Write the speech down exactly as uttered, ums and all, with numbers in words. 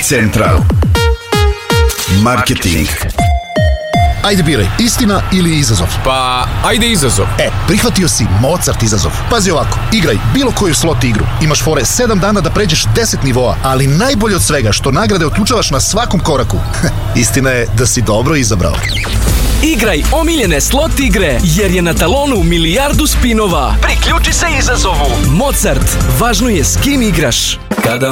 Central. Marketing. Ajde biraj, istina ili izazov? Pa, ajde izazov. E, prihvatio si Mozart izazov. Pazi ovako, igraj bilo koju slot igru. Imaš fore sedam dana da pređeš deset nivoa, ali najbolje od svega što nagrade otključavaš na svakom koraku. Istina je da si dobro izabrao. Igraj omiljene slot igre, jer je na talonu milijardu spinova. Priključi se izazovu. Mozart, važno je s kim igraš. Kada